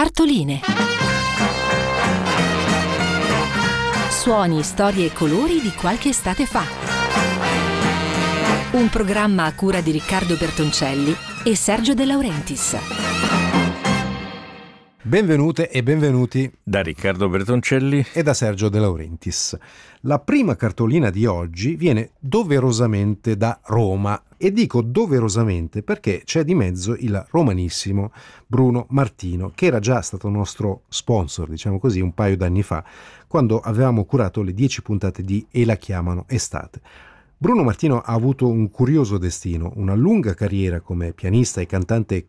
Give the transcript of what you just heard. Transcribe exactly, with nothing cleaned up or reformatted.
Cartoline. Suoni, storie e colori di qualche estate fa. Un programma a cura di Riccardo Bertoncelli e Sergio De Laurentiis. Benvenute e benvenuti da Riccardo Bertoncelli e da Sergio De Laurentiis. La prima cartolina di oggi viene doverosamente da Roma, e dico doverosamente perché c'è di mezzo il romanissimo Bruno Martino, che era già stato nostro sponsor, diciamo così, un paio d'anni fa, quando avevamo curato le dieci puntate di E la chiamano estate. Bruno Martino ha avuto un curioso destino, una lunga carriera come pianista e cantante